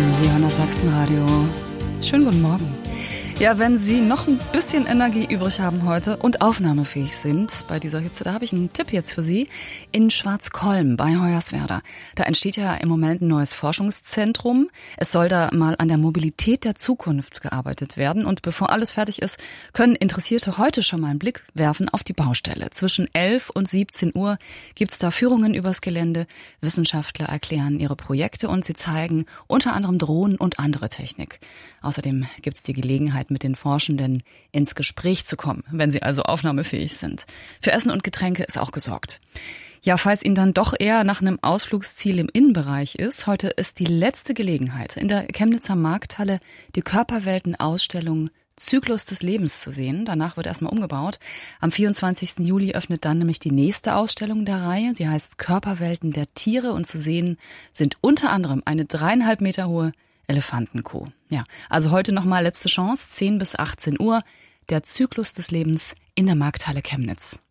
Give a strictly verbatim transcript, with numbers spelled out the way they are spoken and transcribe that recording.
Sie hören das Sachsenradio. Schönen guten Morgen. Ja, wenn Sie noch ein bisschen Energie übrig haben heute und aufnahmefähig sind bei dieser Hitze, da habe ich einen Tipp jetzt für Sie. In Schwarzkolm bei Hoyerswerda. Da entsteht ja im Moment ein neues Forschungszentrum. Es soll da mal an der Mobilität der Zukunft gearbeitet werden. Und bevor alles fertig ist, können Interessierte heute schon mal einen Blick werfen auf die Baustelle. Zwischen elf und siebzehn Uhr gibt's da Führungen übers Gelände. Wissenschaftler erklären ihre Projekte und sie zeigen unter anderem Drohnen und andere Technik. Außerdem gibt's die Gelegenheit, mit den Forschenden ins Gespräch zu kommen, wenn sie also aufnahmefähig sind. Für Essen und Getränke ist auch gesorgt. Ja, falls Ihnen dann doch eher nach einem Ausflugsziel im Innenbereich ist, heute ist die letzte Gelegenheit, in der Chemnitzer Markthalle die Körperwelten-Ausstellung Zyklus des Lebens zu sehen. Danach wird erstmal umgebaut. Am vierundzwanzigsten Juli öffnet dann nämlich die nächste Ausstellung der Reihe. Sie heißt Körperwelten der Tiere und zu sehen sind unter anderem eine dreieinhalb Meter hohe Elefantenkuh. Ja, also heute nochmal letzte Chance, zehn bis achtzehn Uhr, der Zyklus des Lebens in der Markthalle Chemnitz.